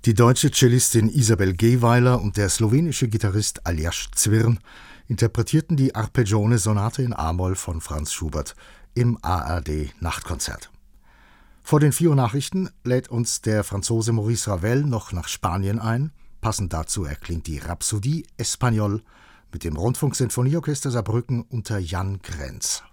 Die deutsche Cellistin Isabel Gehweiler und der slowenische Gitarrist Aljaž Zwirn interpretierten die Arpeggione-Sonate in a-Moll von Franz Schubert im ARD-Nachtkonzert. Vor den 4 Uhr Nachrichten lädt uns der Franzose Maurice Ravel noch nach Spanien ein. Passend dazu erklingt die Rhapsodie Espagnole mit dem Rundfunksinfonieorchester Saarbrücken unter Jan Krenz.